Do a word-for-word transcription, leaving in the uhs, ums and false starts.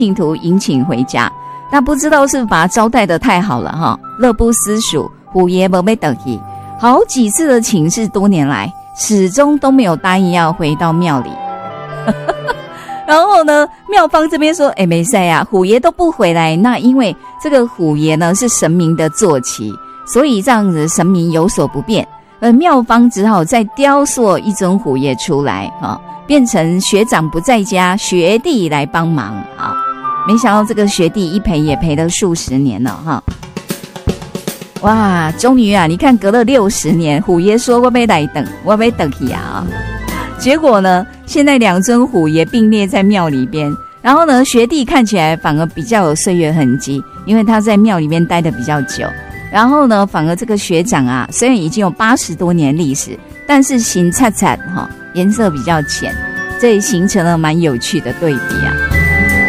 信徒迎请回家。那不知道是不是把他招待得太好了哈，乐不思蜀，虎爷没被等意，好几次的请示，多年来始终都没有答应要回到庙里。然后呢，庙方这边说，哎，没事啊，虎爷都不回来，那因为这个虎爷呢是神明的坐骑，所以这样子神明有所不便，而庙方只好再雕塑一尊虎爷出来啊，变成学长不在家，学弟来帮忙啊。没想到这个学弟一陪也陪了数十年了哈。哇，终于啊，你看隔了六十年，虎爷说我要来等，我要等去啊。结果呢，现在两尊虎爷并列在庙里边，然后呢，学弟看起来反而比较有岁月痕迹，因为他在庙里面待得比较久。然后呢，反而这个学长啊，虽然已经有八十多年历史，但是形灿灿哈，颜色比较浅，这也形成了蛮有趣的对比啊。